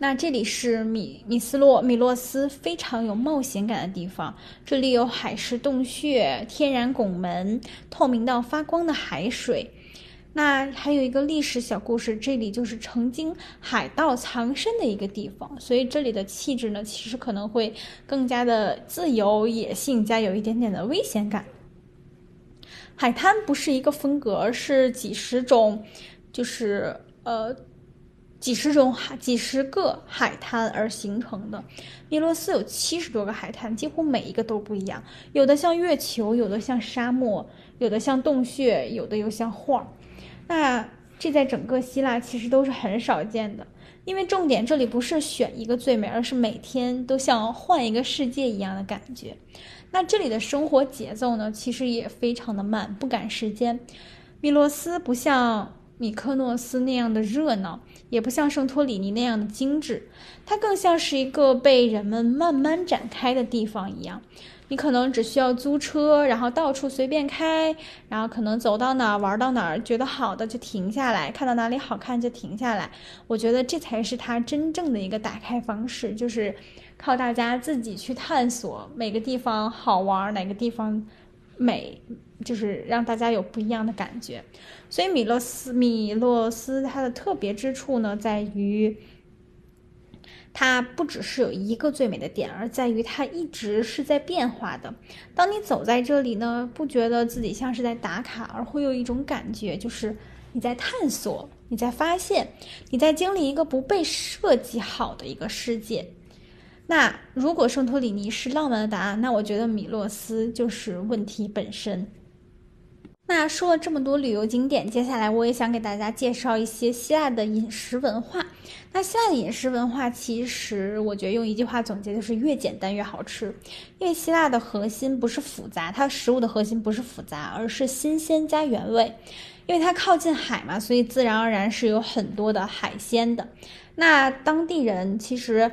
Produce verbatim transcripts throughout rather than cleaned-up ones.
那这里是米米斯洛米洛斯非常有冒险感的地方，这里有海蚀洞穴、天然拱门、透明到发光的海水。那还有一个历史小故事，这里就是曾经海盗藏身的一个地方，所以这里的气质呢，其实可能会更加的自由、野性，加有一点点的危险感。海滩不是一个风格，而是几十种，就是呃。几十种海、几十个海滩而形成的。米洛斯有七十多个海滩，几乎每一个都不一样，有的像月球，有的像沙漠，有的像洞穴，有的又像画。那这在整个希腊其实都是很少见的，因为重点这里不是选一个最美，而是每天都像换一个世界一样的感觉。那这里的生活节奏呢，其实也非常的慢，不赶时间。米洛斯不像米科诺斯那样的热闹，也不像圣托里尼那样的精致，它更像是一个被人们慢慢展开的地方一样。你可能只需要租车，然后到处随便开，然后可能走到哪儿玩到哪儿，觉得好的就停下来，看到哪里好看就停下来。我觉得这才是它真正的一个打开方式，就是靠大家自己去探索每个地方好玩，哪个地方美，就是让大家有不一样的感觉。所以米洛斯米洛斯它的特别之处呢，在于它不只是有一个最美的点，而在于它一直是在变化的。当你走在这里呢，不觉得自己像是在打卡，而会有一种感觉，就是你在探索，你在发现，你在经历一个不被设计好的一个世界。那如果圣托里尼是浪漫的答案，那我觉得米洛斯就是问题本身。那说了这么多旅游景点，接下来我也想给大家介绍一些希腊的饮食文化。那希腊的饮食文化其实我觉得用一句话总结就是越简单越好吃，因为希腊的核心不是复杂，它食物的核心不是复杂，而是新鲜加原味。因为它靠近海嘛，所以自然而然是有很多的海鲜的。那当地人其实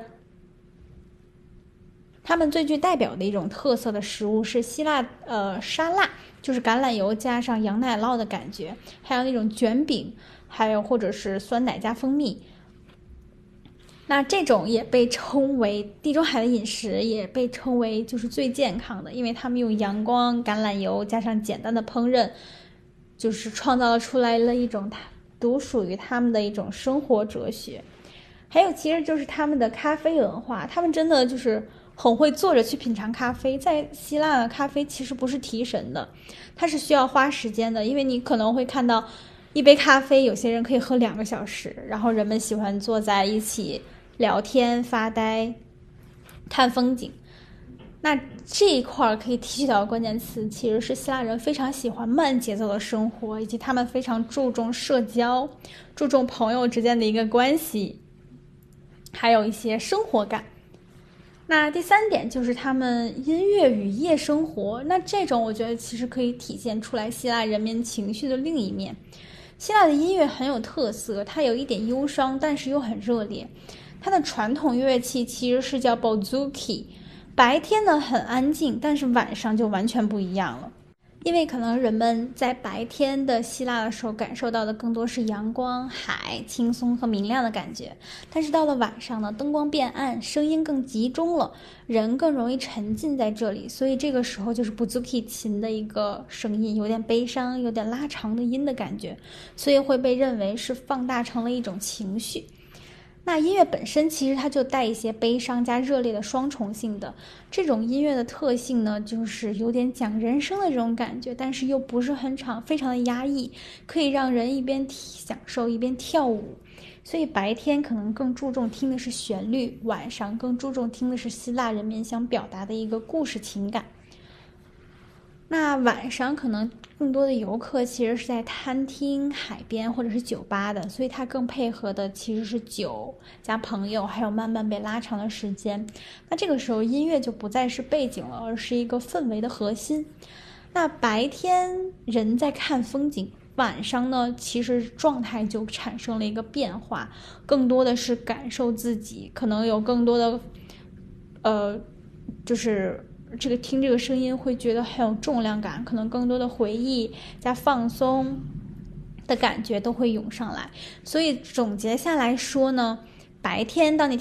他们最具代表的一种特色的食物是希腊呃沙拉，就是橄榄油加上羊奶酪的感觉，还有那种卷饼，还有或者是酸奶加蜂蜜。那这种也被称为地中海的饮食，也被称为就是最健康的，因为他们用阳光、橄榄油加上简单的烹饪，就是创造了出来了一种独属于他们的一种生活哲学。还有其实就是他们的咖啡文化，他们真的就是很会坐着去品尝咖啡。在希腊的咖啡其实不是提神的，它是需要花时间的，因为你可能会看到一杯咖啡有些人可以喝两个小时，然后人们喜欢坐在一起聊天发呆看风景。那这一块可以提取到的关键词其实是希腊人非常喜欢慢节奏的生活，以及他们非常注重社交，注重朋友之间的一个关系，还有一些生活感。那第三点就是他们音乐与夜生活，那这种我觉得其实可以体现出来希腊人民情绪的另一面。希腊的音乐很有特色，它有一点忧伤，但是又很热烈。它的传统乐器其实是叫 bouzouki， 白天呢很安静，但是晚上就完全不一样了。因为可能人们在白天的希腊的时候感受到的更多是阳光、海、轻松和明亮的感觉，但是到了晚上呢，灯光变暗，声音更集中了，人更容易沉浸在这里，所以这个时候就是 bouzouki 琴的一个声音，有点悲伤，有点拉长的音的感觉，所以会被认为是放大成了一种情绪。那音乐本身其实它就带一些悲伤加热烈的双重性的，这种音乐的特性呢，就是有点讲人生的这种感觉，但是又不是很长，非常的压抑，可以让人一边享受一边跳舞。所以白天可能更注重听的是旋律，晚上更注重听的是希腊人民想表达的一个故事情感。那晚上可能更多的游客其实是在餐厅、海边或者是酒吧的，所以它更配合的其实是酒加朋友，还有慢慢被拉长的时间。那这个时候音乐就不再是背景了，而是一个氛围的核心。那白天人在看风景，晚上呢其实状态就产生了一个变化，更多的是感受自己，可能有更多的呃就是这个听这个声音会觉得很有重量感，可能更多的回忆加放松的感觉都会涌上来。所以总结下来说呢，白天当你